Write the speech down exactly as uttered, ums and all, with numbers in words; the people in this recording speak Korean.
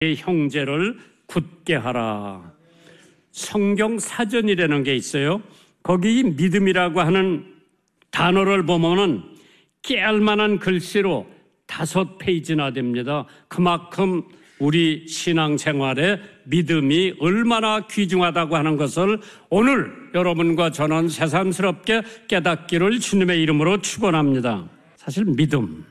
형제를 굳게 하라. 성경 사전이라는 게 있어요. 거기 믿음이라고 하는 단어를 보면은 깨알만한 글씨로 다섯 페이지나 됩니다. 그만큼 우리 신앙생활에 믿음이 얼마나 귀중하다고 하는 것을 오늘 여러분과 저는 새삼스럽게 깨닫기를 주님의 이름으로 축원합니다. 사실 믿음